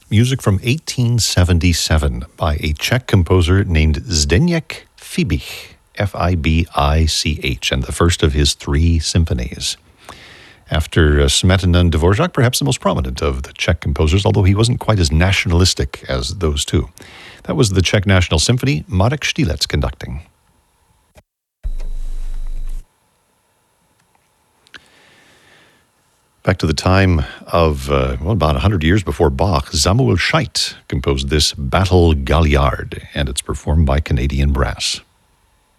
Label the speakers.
Speaker 1: Music from 1877 by a Czech composer named Zdeněk Fibich, F-I-B-I-C-H, and the first of his 3 symphonies. After Smetana and Dvorak, perhaps the most prominent of the Czech composers, although he wasn't quite as nationalistic as those two. That was the Czech National Symphony, Marek Štílec conducting. Back to the time of, about 100 years before Bach, Samuel Scheidt composed this Battle Gaillard, and it's performed by Canadian Brass.